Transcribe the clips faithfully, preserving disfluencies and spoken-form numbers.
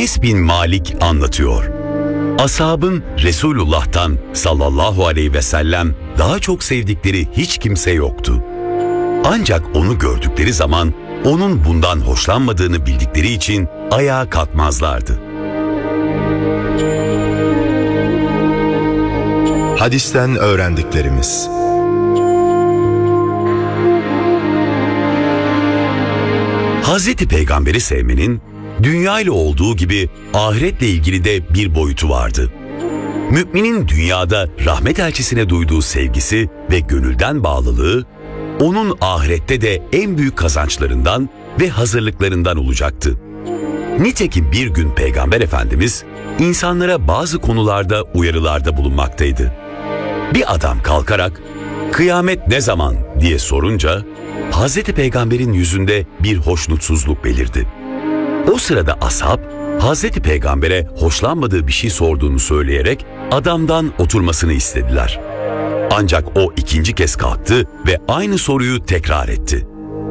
Enes bin Malik anlatıyor. Ashabın Resulullah'tan sallallahu aleyhi ve sellem daha çok sevdikleri hiç kimse yoktu. Ancak onu gördükleri zaman onun bundan hoşlanmadığını bildikleri için ayağa kalkmazlardı. Hadisten öğrendiklerimiz. Hazreti Peygamber'i sevmenin dünya ile olduğu gibi ahiretle ilgili de bir boyutu vardı. Müminin dünyada rahmet elçisine duyduğu sevgisi ve gönülden bağlılığı, onun ahirette de en büyük kazançlarından ve hazırlıklarından olacaktı. Nitekim bir gün Peygamber Efendimiz insanlara bazı konularda uyarılarda bulunmaktaydı. Bir adam kalkarak "Kıyamet ne zaman?" diye sorunca Hazreti Peygamber'in yüzünde bir hoşnutsuzluk belirdi. O sırada ashab Hazreti Peygamber'e hoşlanmadığı bir şey sorduğunu söyleyerek adamdan oturmasını istediler. Ancak o ikinci kez kalktı ve aynı soruyu tekrar etti.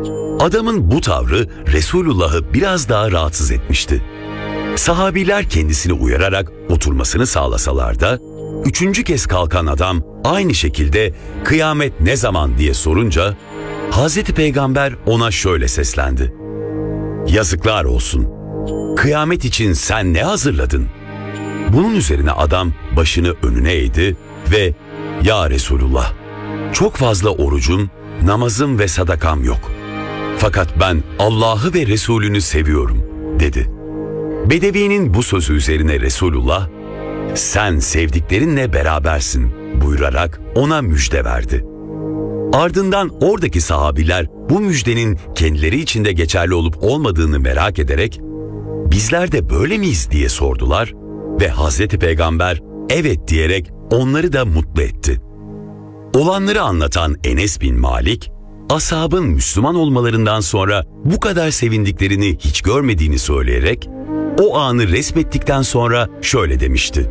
Adamın bu tavrı Resulullah'ı biraz daha rahatsız etmişti. Sahabiler kendisini uyararak oturmasını sağlasalar da üçüncü kez kalkan adam aynı şekilde "Kıyamet ne zaman?" diye sorunca Hazreti Peygamber ona şöyle seslendi: "Yazıklar olsun. Kıyamet için sen ne hazırladın?" Bunun üzerine adam başını önüne eğdi ve "Ya Resulullah, çok fazla orucum, namazım ve sadakam yok. Fakat ben Allah'ı ve Resulünü seviyorum," dedi. Bedevinin bu sözü üzerine Resulullah, "Sen sevdiklerinle berabersin," buyurarak ona müjde verdi. Ardından oradaki sahabiler bu müjdenin kendileri için de geçerli olup olmadığını merak ederek "Bizler de böyle miyiz?" diye sordular ve Hazreti Peygamber evet diyerek onları da mutlu etti. Olanları anlatan Enes bin Malik, ashabın Müslüman olmalarından sonra bu kadar sevindiklerini hiç görmediğini söyleyerek o anı resmettikten sonra şöyle demişti: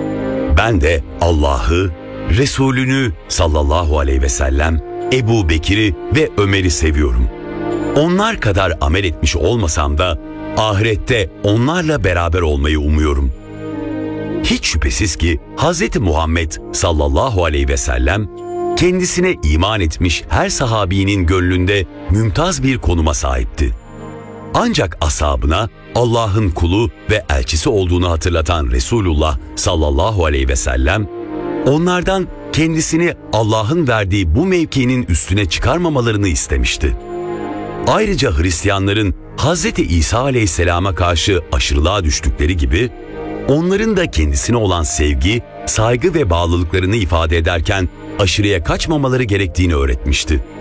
"Ben de Allah'ı, Resulünü sallallahu aleyhi ve sellem, Ebu Bekir'i ve Ömer'i seviyorum. Onlar kadar amel etmiş olmasam da ahirette onlarla beraber olmayı umuyorum." Hiç şüphesiz ki Hz. Muhammed sallallahu aleyhi ve sellem kendisine iman etmiş her sahabinin gönlünde mümtaz bir konuma sahipti. Ancak ashabına Allah'ın kulu ve elçisi olduğunu hatırlatan Resulullah sallallahu aleyhi ve sellem onlardan kendisini Allah'ın verdiği bu mevkinin üstüne çıkarmamalarını istemişti. Ayrıca Hristiyanların Hz. İsa aleyhisselama karşı aşırılığa düştükleri gibi onların da kendisine olan sevgi, saygı ve bağlılıklarını ifade ederken aşırıya kaçmamaları gerektiğini öğretmişti.